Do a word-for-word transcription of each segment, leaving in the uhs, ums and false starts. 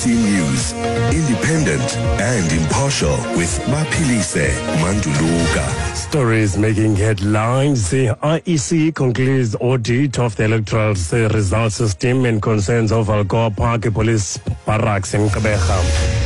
C News, independent and impartial with Bapilise Manduluka. Stories making headlines. The I E C concludes audit of the electoral results system and concerns of Alcoa Park Police Barracks in Gqeberha.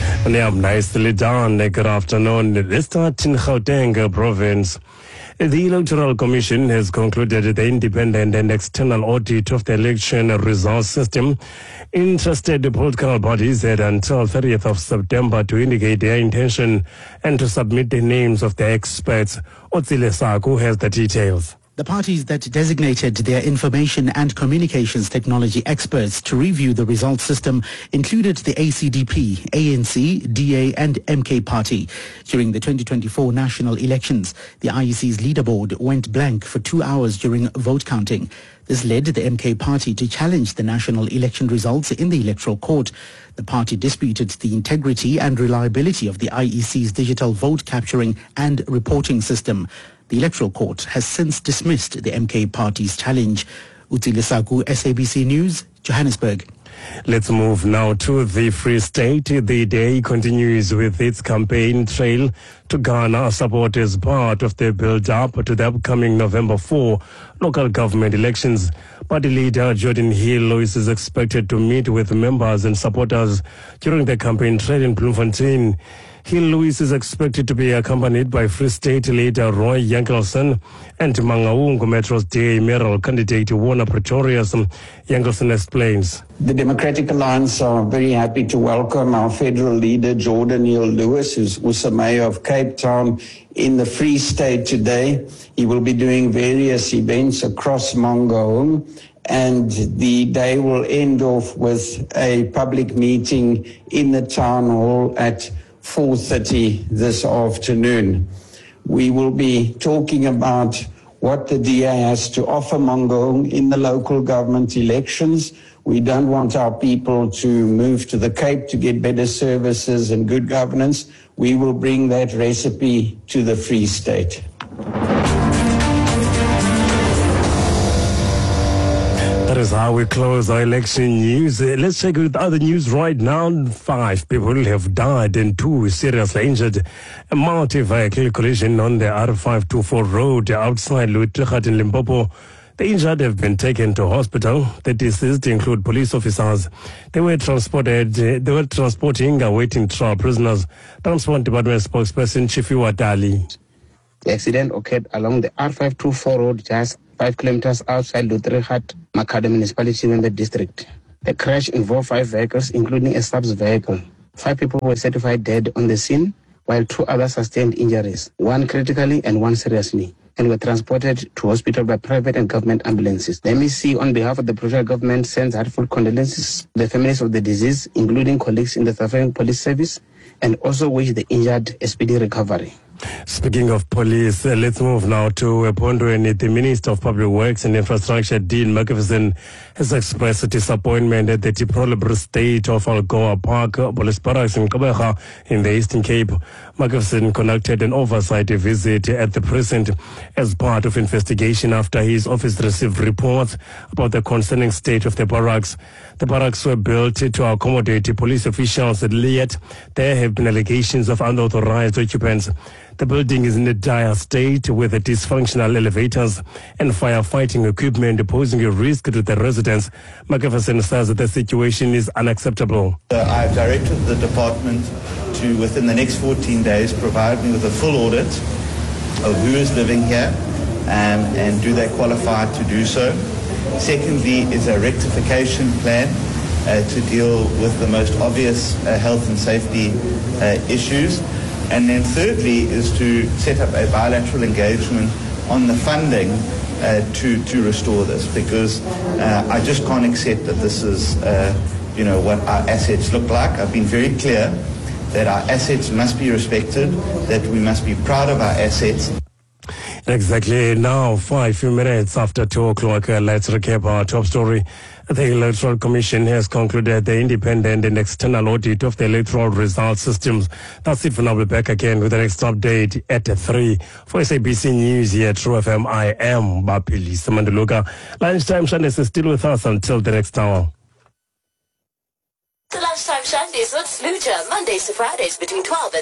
Nicely done. Good afternoon. Let's start in Gauteng province. The Electoral Commission has concluded the independent and external audit of the election results system. Interested political bodies had until thirtieth of September to indicate their intention and to submit the names of the experts. Otsile Saku has the details. The parties that designated their information and communications technology experts to review the results system included the A C D P, A N C, D A and M K party. During the twenty twenty-four national elections, the I E C's leaderboard went blank for two hours during vote counting. This led the M K party to challenge the national election results in the electoral court. The party disputed the integrity and reliability of the I E C's digital vote capturing and reporting system. The Electoral Court has since dismissed the M K party's challenge. Utsile Saku, S A B C News, Johannesburg. Let's move now to the Free State. The day continues with its campaign trail to garner support as part of the build-up to the upcoming November fourth local government elections. Party leader Jordan Hill is expected to meet with members and supporters during the campaign trail in Bloemfontein. Hill Lewis is expected to be accompanied by Free State leader Roy Yankelson and Mangaung Metro's D A mayoral candidate Warner Pretorius. Yankelson explains. The Democratic Alliance are very happy to welcome our federal leader Jordan Hill Lewis, who's also mayor of Cape Town, in the Free State today. He will be doing various events across Mangaung, and the day will end off with a public meeting in the town hall at four thirty this afternoon. We will be talking about what the D A has to offer Mangaung in the local government elections. We don't want our people to move to the Cape to get better services and good governance. We will bring that recipe to the Free State. That is how we close our election news. Uh, let's check with other news right now. Five people have died and two seriously injured. A multi-vehicle collision on the R five twenty-four road outside Luitregat in Limpopo. The injured have been taken to hospital. The deceased include police officers. They were transported. Uh, they were transporting awaiting trial prisoners. Transport Department spokesperson Chifiwa Dali. The accident occurred along the R five twenty-four road just five kilometers outside Luitregat, Makhado Municipality, Member District. The crash involved five vehicles, including a subs vehicle. Five people were certified dead on the scene, while two others sustained injuries, one critically and one seriously, and were transported to hospital by private and government ambulances. The M E C, on behalf of the provincial government, sends heartfelt condolences to the families of the deceased, including colleagues in the South African Police Service, and also wish the injured a speedy recovery. Speaking of police, uh, let's move now to Pondweni. The Minister of Public Works and Infrastructure, Dean Macpherson, has expressed disappointment at the deplorable state of Alcoa Park Police Barracks in Gqeberha in the Eastern Cape. Macpherson conducted an oversight visit at the precinct as part of investigation after his office received reports about the concerning state of the barracks. The barracks were built to accommodate police officials, yet there have been allegations of unauthorized occupants. The building is in a dire state with dysfunctional elevators and firefighting equipment posing a risk to the residents. Macpherson says that the situation is unacceptable. Uh, I have directed the department to, within the next fourteen days, provide me with a full audit of who is living here um, and do they qualify to do so. Secondly is a rectification plan uh, to deal with the most obvious uh, health and safety uh, issues. And then thirdly is to set up a bilateral engagement on the funding uh, to, to restore this, because uh, I just can't accept that this is, uh, you know, what our assets look like. I've been very clear that our assets must be respected, that we must be proud of our assets. Exactly now, five minutes after two o'clock, uh, let's recap our top story. The Electoral Commission has concluded the independent and external audit of the electoral results systems. That's it for now. We'll be back again with the next update at three. For S A B C News here at True F M, I am Bapilise Manduluka. Lunchtime Shandes is still with us until the next hour. The Lunchtime Shandies with Sluja, Mondays to Fridays between twelve and